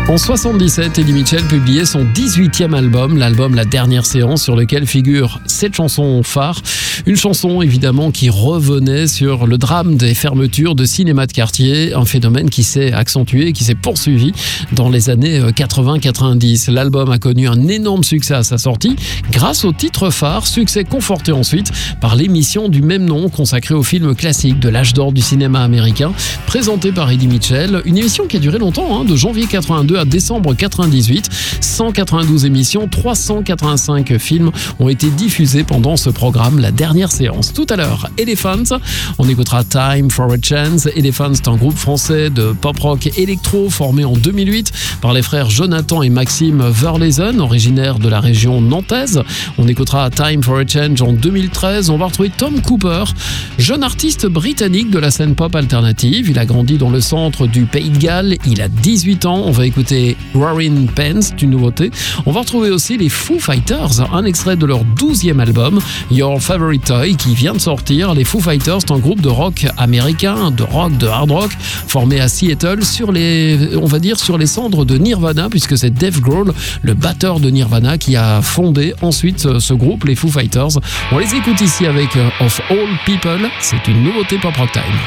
En 77, Eddie Mitchell publiait son 18e album, l'album La Dernière Séance, sur lequel figure cette chanson phare. Une chanson évidemment qui revenait sur le drame des fermetures de cinémas de quartier, un phénomène qui s'est accentué, qui s'est poursuivi dans les années 80-90. L'album a connu un énorme succès à sa sortie grâce au titre phare, succès conforté ensuite par l'émission du même nom consacrée au film classique de l'âge d'or du cinéma américain, présentée par Eddie Mitchell. Une émission qui a duré longtemps, de janvier 82 à décembre 98. 192 émissions, 385 films ont été diffusés pendant ce programme, La Dernière Séance. Tout à l'heure, Elephants, on écoutera Time for a Chance. Elephants, c'est un groupe français de pop-rock électro formé en 2008 par les frères Jonathan et Maxime Verlezen, originaires de la région nantaise. On écoutera Time for a Change en 2013. On va retrouver Tom Cooper, jeune artiste britannique de la scène pop alternative. Il a grandi dans le centre du Pays de Galles. Il a 18 ans. On va écouter Roaring Pants, une nouveauté. On va retrouver aussi les Foo Fighters, un extrait de leur 12e album, Your Favorite Toy, qui vient de sortir. Les Foo Fighters, c'est un groupe de rock américain, de rock, de hard rock, formé à Seattle sur les cendres de Nirvana, puisque c'est Dave Grohl, le batteur de Nirvana, qui a fondé ensuite ce groupe, les Foo Fighters. On les écoute ici avec Of All People. C'est une nouveauté Pop Rock Time.